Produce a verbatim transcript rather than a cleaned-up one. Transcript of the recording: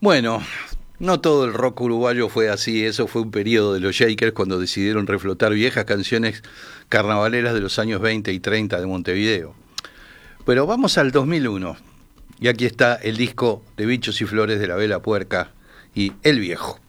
Bueno, no todo el rock uruguayo fue así, eso fue un periodo de los Shakers cuando decidieron reflotar viejas canciones carnavaleras de los años veinte y treinta de Montevideo. Pero vamos al dos mil uno, y aquí está el disco de Bichos y Flores de la Vela Puerca y El Viejo.